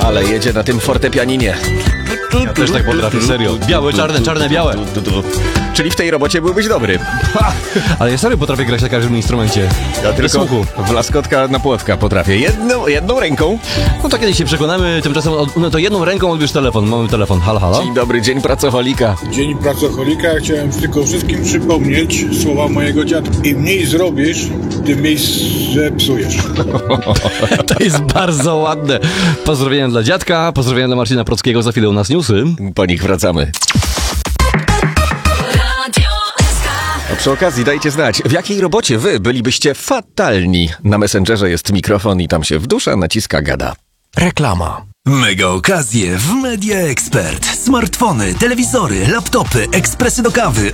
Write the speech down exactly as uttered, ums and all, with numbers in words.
Ale jedzie na tym fortepianinie. Ja też tak potrafię, serio. Białe, czarne, czarne, białe. Czyli w tej robocie byłbyś dobry. Ha! Ale ja serio potrafię grać na każdym instrumencie. Ja tylko słuchu. w laskotka na płotka potrafię. Jedną, jedną ręką. No to kiedyś się przekonamy, tymczasem od, no to jedną ręką odbierz telefon. Mamy telefon, halo, halo. Dzień dobry, dzień pracoholika. Dzień pracoholika. Chciałem tylko wszystkim przypomnieć słowa mojego dziadka. Im mniej zrobisz, tym mniej zepsujesz. To jest bardzo ładne. Pozdrowienia dla dziadka, pozdrowienia dla Marcina Prockiego, za chwilę u nas newsy. Po nich wracamy. A przy okazji dajcie znać, w jakiej robocie wy bylibyście fatalni. Na Messengerze jest mikrofon i tam się w dusza naciska gada. Reklama. Mega okazje w Media Expert. Smartfony, telewizory, laptopy, ekspresy do kawy